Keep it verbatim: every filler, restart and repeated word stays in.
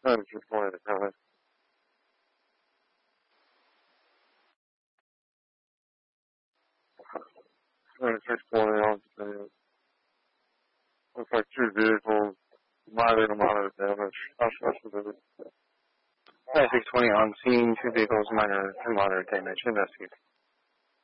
ninety-six twenty to county. ninety-six twenty on scene. Looks like two vehicles, minor to moderate damage. How should I do it? ninety-six twenty on scene, two vehicles, minor to moderate damage. Investigate.